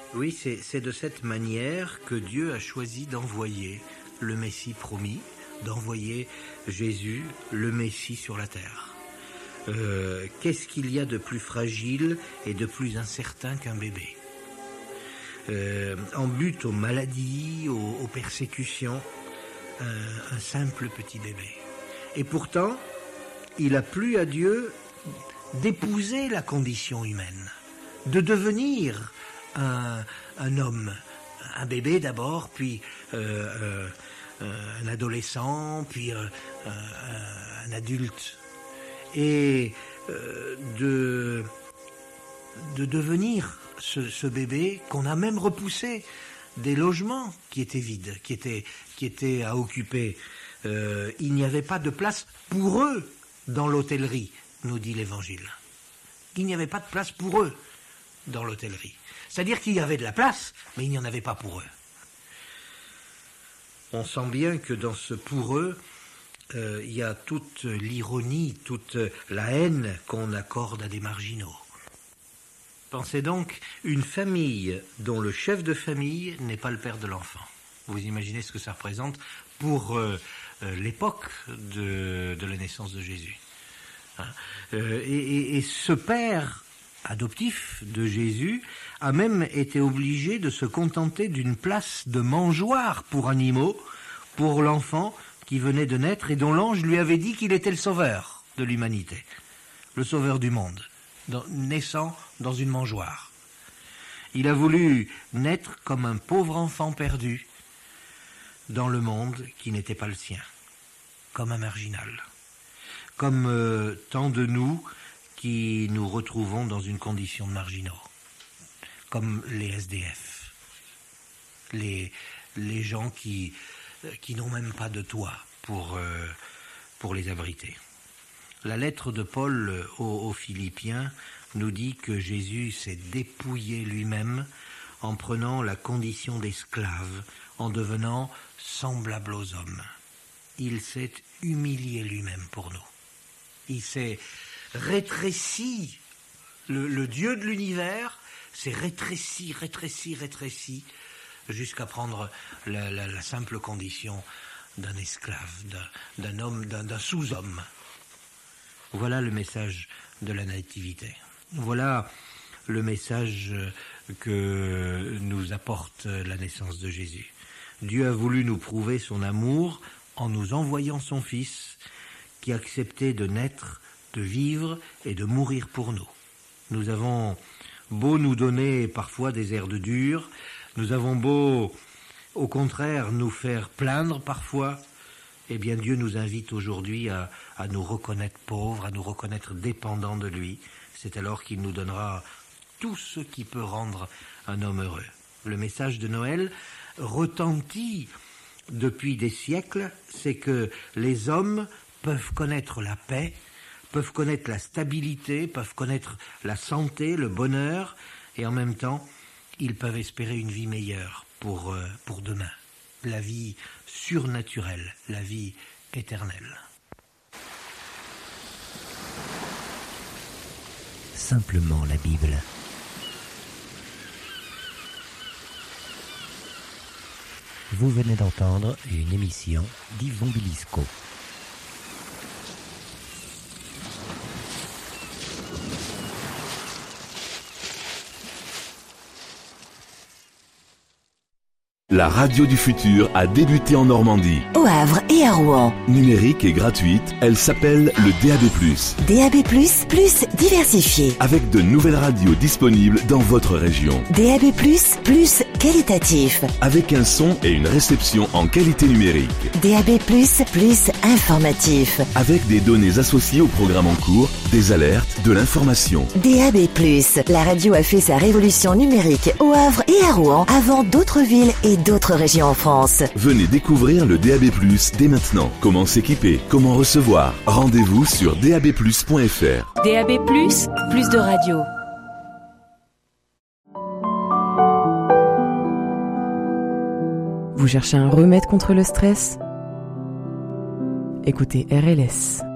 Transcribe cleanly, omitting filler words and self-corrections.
Oui, c'est de cette manière que Dieu a choisi d'envoyer le Messie promis, d'envoyer Jésus, le Messie sur la terre. Qu'est-ce qu'il y a de plus fragile et de plus incertain qu'un bébé ? En butte aux maladies, aux persécutions, un simple petit bébé. Et pourtant, il a plu à Dieu d'épouser la condition humaine, de devenir un homme, un bébé d'abord, puis un adolescent, puis un adulte, et de devenir ce bébé qu'on a même repoussé des logements qui étaient vides, qui étaient à occuper. Il n'y avait pas de place pour eux dans l'hôtellerie, nous dit l'Évangile. Il n'y avait pas de place pour eux dans l'hôtellerie. C'est-à-dire qu'il y avait de la place, mais il n'y en avait pas pour eux. On sent bien que dans ce pour eux, il y a toute l'ironie, toute la haine qu'on accorde à des marginaux. Pensez donc, une famille dont le chef de famille n'est pas le père de l'enfant. Vous imaginez ce que ça représente pour l'époque de la naissance de Jésus. Et ce père adoptif de Jésus a même été obligé de se contenter d'une place de mangeoire pour animaux, pour l'enfant qui venait de naître et dont l'ange lui avait dit qu'il était le sauveur de l'humanité, le sauveur du monde, naissant dans une mangeoire. Il a voulu naître comme un pauvre enfant perdu dans le monde qui n'était pas le sien, comme un marginal, comme tant de nous qui nous retrouvons dans une condition de marginaux, comme les SDF, les gens qui n'ont même pas de toit pour les abriter. La lettre de Paul aux Philippiens nous dit que Jésus s'est dépouillé lui-même en prenant la condition d'esclave, en devenant semblable aux hommes. Il s'est humilié lui-même pour nous. Il s'est rétréci, le Dieu de l'univers s'est rétréci, jusqu'à prendre la simple condition d'un esclave, d'un homme, d'un sous-homme. Voilà le message de la nativité. Voilà le message que nous apporte la naissance de Jésus. Dieu a voulu nous prouver son amour en nous envoyant son Fils qui a accepté de naître, de vivre et de mourir pour nous. Nous avons beau nous donner parfois des airs de dur, nous avons beau, au contraire, nous faire plaindre parfois, eh bien Dieu nous invite aujourd'hui à nous reconnaître pauvres, à nous reconnaître dépendants de lui. C'est alors qu'il nous donnera tout ce qui peut rendre un homme heureux. Le message de Noël retentit depuis des siècles, c'est que les hommes peuvent connaître la paix, peuvent connaître la stabilité, peuvent connaître la santé, le bonheur, et en même temps, ils peuvent espérer une vie meilleure pour demain. La vie surnaturelle, la vie éternelle. Simplement la Bible. Vous venez d'entendre une émission d'Yvon Bilisco. La radio du futur a débuté en Normandie. Au Havre et à Rouen. Numérique et gratuite, elle s'appelle le DAB+. DAB+, plus diversifié. Avec de nouvelles radios disponibles dans votre région. DAB+, plus qualitatif. Avec un son et une réception en qualité numérique. DAB+, plus informatif. Avec des données associées au programme en cours, des alertes, de l'information. DAB+, la radio a fait sa révolution numérique au Havre et à Rouen avant d'autres villes et d'autres régions en France. Venez découvrir le DAB+, dès maintenant. Comment s'équiper, comment recevoir. Rendez-vous sur dabplus.fr. DAB+, plus de radio. Vous cherchez un remède contre le stress ? Écoutez RLS.